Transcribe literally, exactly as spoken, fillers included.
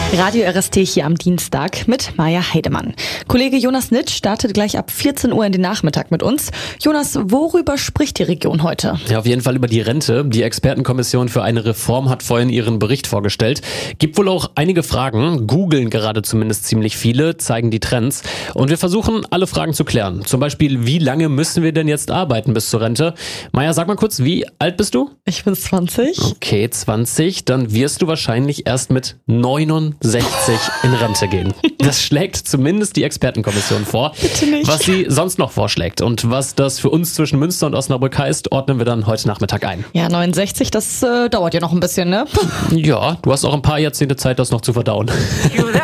Radio R S T hier am Dienstag mit Maja Heidemann. Kollege Jonas Nitsch startet gleich ab vierzehn Uhr in den Nachmittag mit uns. Jonas, worüber spricht die Region heute? Ja, auf jeden Fall über die Rente. Die Expertenkommission für eine Reform hat vorhin ihren Bericht vorgestellt. Gibt wohl auch einige Fragen, googeln gerade zumindest ziemlich viele, zeigen die Trends. Und wir versuchen, alle Fragen zu klären. Zum Beispiel, wie lange müssen wir denn jetzt arbeiten bis zur Rente? Maja, sag mal kurz, wie alt bist du? Ich bin zwanzig. Okay, zwanzig. Dann wirst du wahrscheinlich erst mit neunundsechzig in Rente gehen. Das schlägt zumindest die Expertenkommission vor. Bitte nicht. Was sie sonst noch vorschlägt und was das für uns zwischen Münster und Osnabrück heißt, ordnen wir dann heute Nachmittag ein. Ja, neunundsechzig, das äh, dauert ja noch ein bisschen, ne? Ja, du hast auch ein paar Jahrzehnte Zeit, das noch zu verdauen.